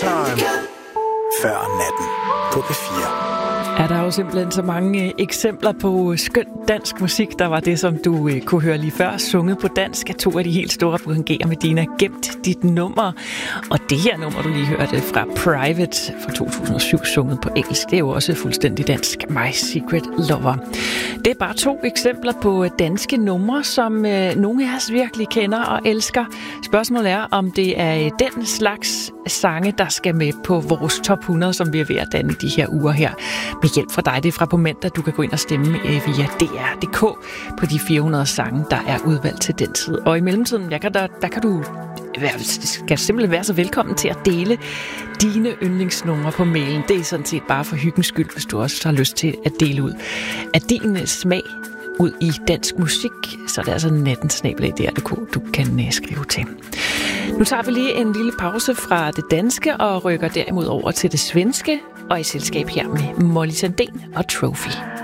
Time. Før natten på P4. Er der jo simpelthen så mange eksempler på skøn dansk musik. Der var det, som du kunne høre lige før, sunget på dansk af to af de helt store, Buhangé og Medina, Gemt dit nummer. Og det her nummer, du lige hørte fra Private fra 2007, sunget på engelsk, det er jo også fuldstændig dansk. My Secret Lover. Det er bare to eksempler på danske numre, som nogle af os virkelig kender og elsker. Spørgsmålet er, om det er den slags sange, der skal med på vores top 100, som vi er ved at danne de her uger her. Med hjælp fra dig, det er fra på mandag, du kan gå ind og stemme via DR.dk på de 400 sange, der er udvalgt til den tid. Og i mellemtiden, der kan du skal simpelthen være så velkommen til at dele dine yndlingsnumre på mailen. Det er sådan set bare for hyggens skyld, hvis du også har lyst til at dele ud af din smag ud i dansk musik, så det er altså nattensnabelag.dk, du kan skrive til. Nu tager vi lige en lille pause fra det danske og rykker derimod over til det svenske, og i selskab her med Molly Sandén og Trophy.